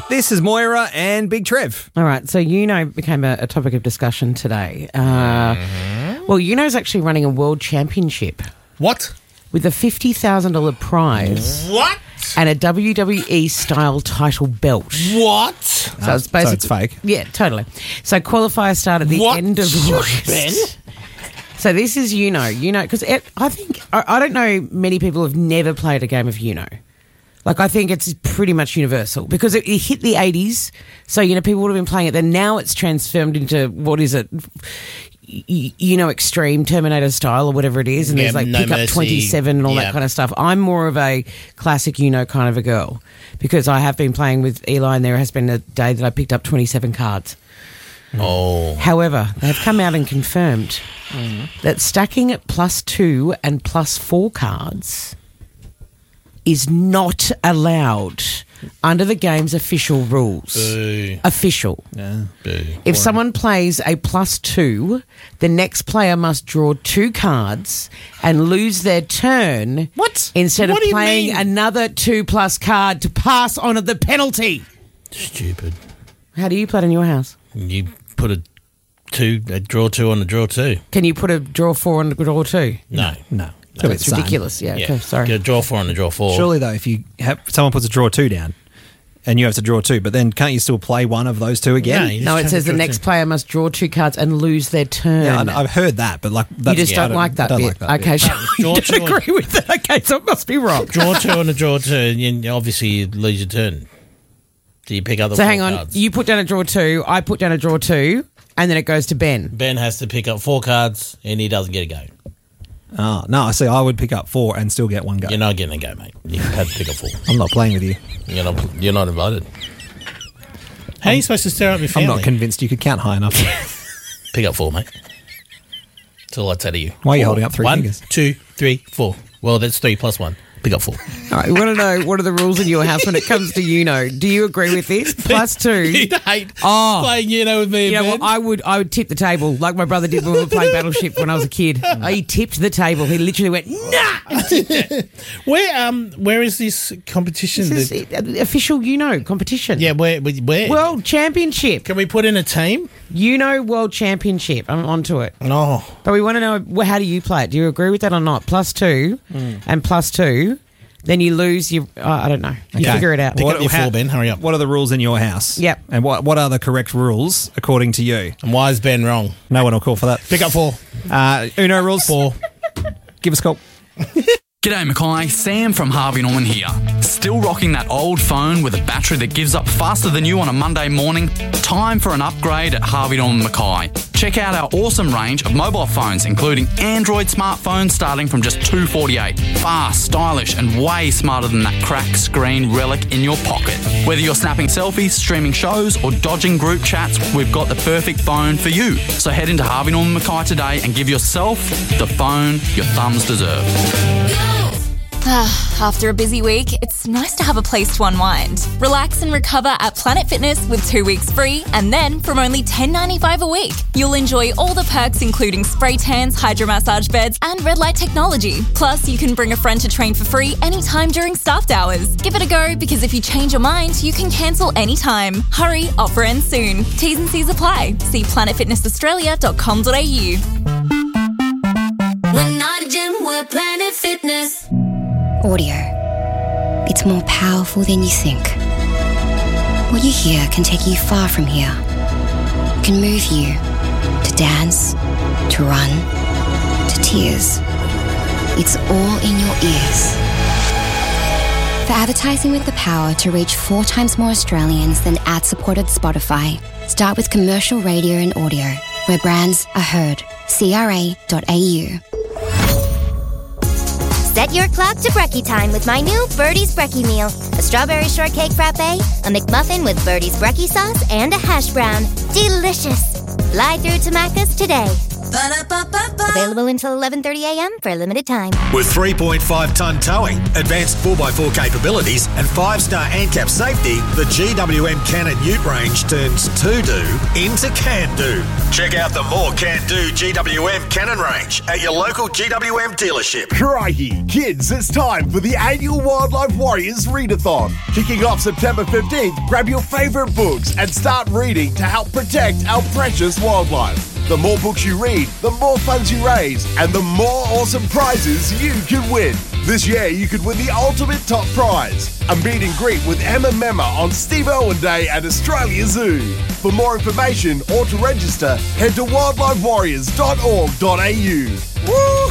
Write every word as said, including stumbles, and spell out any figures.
This is Moira and Big Trev. All right, so Uno became a, a topic of discussion today. Uh, mm-hmm. Well, Uno's actually running a world championship. What? With a fifty thousand dollars prize. What? And a W W E-style title belt. What? So Oh, it's basically... so it's fake? Yeah, totally. So qualifiers start at the what? end of August. Ben? So this is Uno. Uno, because I think... I, I don't know many people have never played a game of Uno. Like, I think it's pretty much universal because it, it hit the eighties. So, you know, people would have been playing it. Then now it's transformed into, what is it, you, you know, extreme Terminator style or whatever it is. And Yeah, there's like no pick up mercy. twenty-seven and all Yeah. that kind of stuff. I'm more of a classic Uno kind of a girl because I have been playing with Eli and there has been a day that I picked up twenty-seven cards. Oh. However, they've come out and confirmed Mm. that stacking at plus two and plus four cards is not allowed under the game's official rules. Boo. Official. Yeah. Boo. If someone plays a plus two, the next player must draw two cards and lose their turn. What? Instead What of do you playing mean? another two plus card to pass on at the penalty. Stupid. How do you play it in your house? You put a two, a draw two on a draw two. Can you put a draw four on a draw two? No. No. Oh, it's ridiculous. Yeah, Yeah. okay, sorry. Get a draw four on a draw four. Surely, though, if you have someone puts a draw two down and you have to draw two, but then can't you still play one of those two again? No, you No, just it have says to the draw next two. player must draw two cards and lose their turn. Yeah, I- I've heard that, but like that's, you just I don't like that I don't bit. like that okay, bit. so you Draw don't two on- agree with it. Okay, so it must be wrong. Draw two on a draw two, and you- obviously you lose your turn. Do you pick up the So four hang on, cards? you put down a draw two, I put down a draw two, and then it goes to Ben. Ben has to pick up four cards, and he doesn't get a go. Oh, no, I see. I would pick up four and still get one go. You're not getting a go, mate. You have to pick up four. I'm not playing with you. You're not. You're not invited. How are you supposed to stir up your I'm family? not convinced you could count high enough. Pick up four, mate. That's all I'd say to you. Why are you Four. holding up three One, fingers? two, three, four. Well, that's three plus one. Pick up four. All right, we want to know what are the rules in your house when it comes to Uno. Do you agree with this? Plus two. You'd hate Oh. playing Uno with me, You know Ben. what? I would I would tip the table like my brother did when we were playing Battleship when I was a kid. He tipped the table. He literally went, nah! Where um where is this competition? This that- is official Uno competition. yeah, where where? World Championship. Can we put in a team? Uno World Championship. I'm onto it. No. But we want to know, well, how do you play it? Do you agree with that or not? Plus two and plus two, then you lose your, oh, I don't know. You Okay. figure it out. Pick up your four, Ben. Hurry up. What are the rules in your house? Yep. And what what are the correct rules according to you? And why is Ben wrong? No one will call for that. Pick up four. Uh, Uno rules. Four. Give us a call. G'day Mackay, Sam from Harvey Norman here. Still rocking that old phone with a battery that gives up faster than you on a Monday morning? Time for an upgrade at Harvey Norman Mackay. Check out our awesome range of mobile phones, including Android smartphones starting from just two dollars forty-eight. Fast, stylish, and way smarter than that crack screen relic in your pocket. Whether you're snapping selfies, streaming shows, or dodging group chats, we've got the perfect phone for you. So head into Harvey Norman Mackay today and give yourself the phone your thumbs deserve. After a busy week, it's nice to have a place to unwind. Relax and recover at Planet Fitness with two weeks free, and then from only ten dollars ninety-five a week, you'll enjoy all the perks including spray tans, hydro massage beds, and red light technology. Plus, you can bring a friend to train for free anytime during staffed hours. Give it a go because if you change your mind, you can cancel anytime. Hurry, offer ends soon. T's and C's apply. See planet fitness australia dot com dot a u. We're not a gym, we're Planet Fitness. Audio. It's more powerful than you think. What you hear can take you far from here. It can move you to dance, to run, to tears. It's all in your ears. For advertising with the power to reach four times more Australians than ad-supported Spotify, start with commercial radio and audio, where brands are heard. C R A dot A U. Set your clock to brekkie time with my new Birdie's Brekkie Meal. A strawberry shortcake frappe, a McMuffin with Birdie's Brekkie sauce, and a hash brown. Delicious. Fly through to Macca's today. Ba-da-ba-ba-ba. Available until eleven thirty a.m. for a limited time. With three point five tonne towing, advanced four by four capabilities and five star ANCAP safety, the G W M Cannon Ute range turns to-do into can-do. Check out the more can-do G W M Cannon range at your local G W M dealership. Crikey, kids, it's time for the annual Wildlife Warriors Readathon. Kicking off September fifteenth, grab your favourite books and start reading to help protect our precious wildlife. The more books you read, the more funds you raise, and the more awesome prizes you can win. This year, you could win the ultimate top prize, a meet and greet with Emma Memma on Steve Irwin Day at Australia Zoo. For more information or to register, head to wildlife warriors dot org dot a u. Woo!